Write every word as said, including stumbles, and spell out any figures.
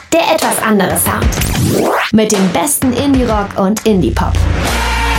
Der etwas andere Sound. Mit dem besten Indie-Rock und Indie-Pop.